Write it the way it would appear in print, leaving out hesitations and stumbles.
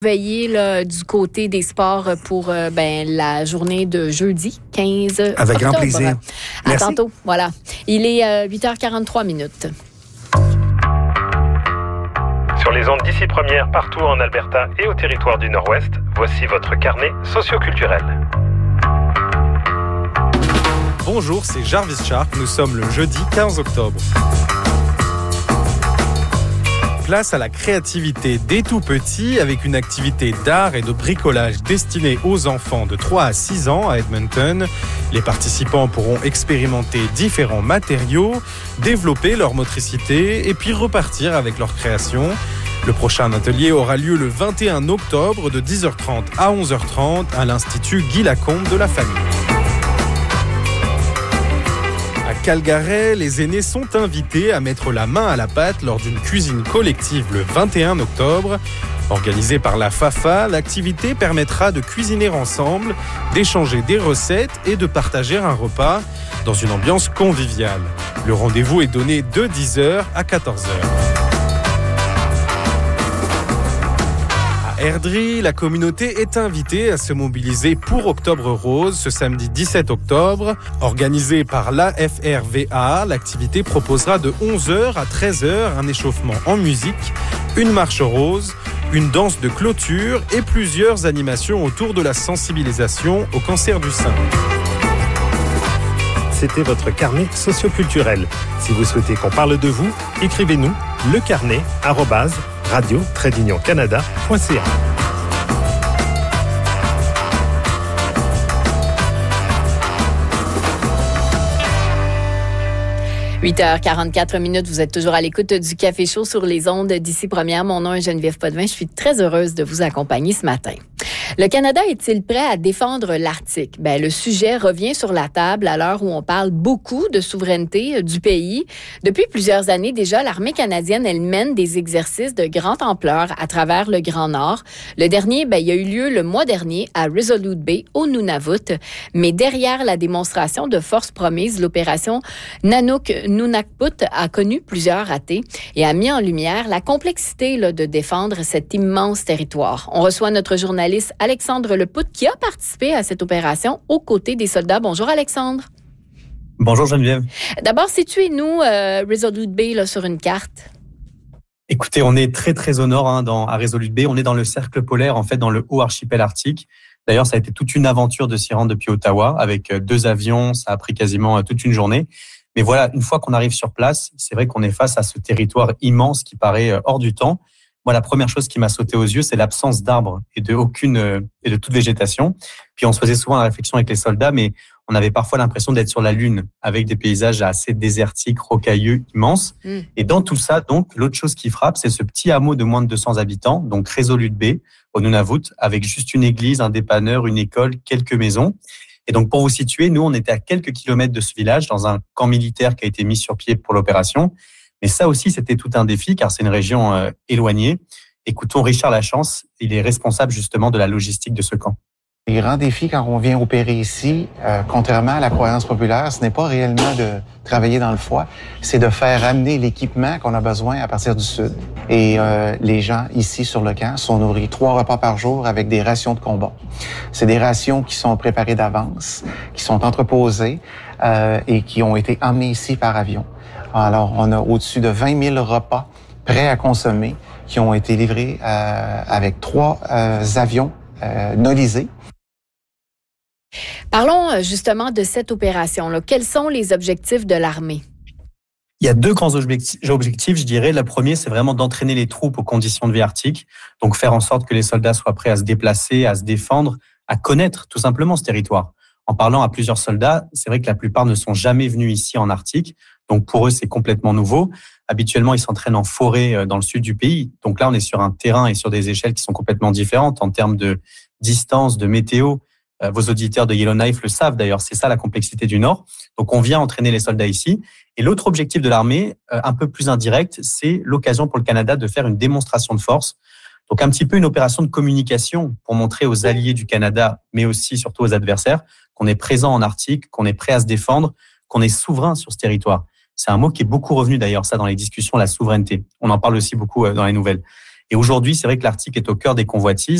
Veiller là, du côté des sports pour la journée de jeudi 15 Avec octobre. grand plaisir. À tantôt. Voilà. Il est 8h43 minutes. Sur les ondes d'ici première, partout en Alberta et au territoire du Nord-Ouest, voici votre carnet socioculturel. Bonjour, c'est Jarvis Shark. Nous sommes le jeudi 15 octobre. Place à la créativité dès tout petit avec une activité d'art et de bricolage destinée aux enfants de 3 à 6 ans à Edmonton. Les participants pourront expérimenter différents matériaux, développer leur motricité et puis repartir avec leur création. Le prochain atelier aura lieu le 21 octobre de 10h30 à 11h30 à l'Institut Guy Lacombe de la famille. À Calgary, les aînés sont invités à mettre la main à la pâte lors d'une cuisine collective le 21 octobre. Organisée par la FAFA, l'activité permettra de cuisiner ensemble, d'échanger des recettes et de partager un repas dans une ambiance conviviale. Le rendez-vous est donné de 10h à 14h. Airdrie, la communauté est invitée à se mobiliser pour Octobre Rose ce samedi 17 octobre. Organisée par l'AFRVA, l'activité proposera de 11h à 13h un échauffement en musique, une marche rose, une danse de clôture et plusieurs animations autour de la sensibilisation au cancer du sein. C'était votre carnet socioculturel. Si vous souhaitez qu'on parle de vous, écrivez-nous lecarnet@radio-canada.ca. 8h44 minutes, vous êtes toujours à l'écoute du Café Chaud sur les ondes d'ici première. Mon nom est Geneviève Potvin. Je suis très heureuse de vous accompagner ce matin. Le Canada est-il prêt à défendre l'Arctique? Le sujet revient sur la table à l'heure où on parle beaucoup de souveraineté du pays. Depuis plusieurs années déjà, l'armée canadienne, elle mène des exercices de grande ampleur à travers le Grand Nord. Le dernier, il a eu lieu le mois dernier à Resolute Bay, au Nunavut. Mais derrière la démonstration de force promise, l'opération Nunavut a connu plusieurs ratés et a mis en lumière la complexité de défendre cet immense territoire. On reçoit notre journaliste Alexandre Lepout qui a participé à cette opération aux côtés des soldats. Bonjour Alexandre. Bonjour Geneviève. D'abord, situez-nous Resolute Bay sur une carte. Écoutez, on est très très au nord à Resolute Bay. On est dans le cercle polaire, en fait, dans le haut archipel arctique. D'ailleurs, ça a été toute une aventure de s'y rendre depuis Ottawa avec 2 avions. Ça a pris quasiment toute une journée. Mais voilà, une fois qu'on arrive sur place, c'est vrai qu'on est face à ce territoire immense qui paraît hors du temps. Moi, la première chose qui m'a sauté aux yeux, c'est l'absence d'arbres et de toute végétation. Puis on se faisait souvent la réflexion avec les soldats, mais on avait parfois l'impression d'être sur la Lune, avec des paysages assez désertiques, rocailleux, immenses. Et dans tout ça, donc, l'autre chose qui frappe, c'est ce petit hameau de moins de 200 habitants, donc Resolute Bay, au Nunavut, avec juste une église, un dépanneur, une école, quelques maisons. Et donc, pour vous situer, nous, on était à quelques kilomètres de ce village, dans un camp militaire qui a été mis sur pied pour l'opération. Mais ça aussi, c'était tout un défi, car c'est une région éloignée. Écoutons Richard Lachance, il est responsable justement de la logistique de ce camp. Le grand défi quand on vient opérer ici, contrairement à la croyance populaire, ce n'est pas réellement de travailler dans le froid, c'est de faire amener l'équipement qu'on a besoin à partir du sud. Et les gens ici sur le camp sont nourris 3 repas par jour avec des rations de combat. C'est des rations qui sont préparées d'avance, qui sont entreposées et qui ont été emmenées ici par avion. Alors, on a au-dessus de 20 000 repas prêts à consommer qui ont été livrés avec 3 avions nolisés. Parlons justement de cette opération-là. Quels sont les objectifs de l'armée? Il y a 2 grands objectifs, je dirais. Le premier, c'est vraiment d'entraîner les troupes aux conditions de vie arctique. Donc, faire en sorte que les soldats soient prêts à se déplacer, à se défendre, à connaître tout simplement ce territoire. En parlant à plusieurs soldats, c'est vrai que la plupart ne sont jamais venus ici en Arctique. Donc, pour eux, c'est complètement nouveau. Habituellement, ils s'entraînent en forêt dans le sud du pays. Donc là, on est sur un terrain et sur des échelles qui sont complètement différentes en termes de distance, de météo. Vos auditeurs de Yellowknife le savent d'ailleurs, c'est ça la complexité du Nord. Donc, on vient entraîner les soldats ici. Et l'autre objectif de l'armée, un peu plus indirect, c'est l'occasion pour le Canada de faire une démonstration de force. Donc, un petit peu une opération de communication pour montrer aux alliés du Canada, mais aussi surtout aux adversaires, qu'on est présent en Arctique, qu'on est prêt à se défendre, qu'on est souverain sur ce territoire. C'est un mot qui est beaucoup revenu d'ailleurs, ça, dans les discussions, la souveraineté. On en parle aussi beaucoup dans les nouvelles. Et aujourd'hui, c'est vrai que l'Arctique est au cœur des convoitises.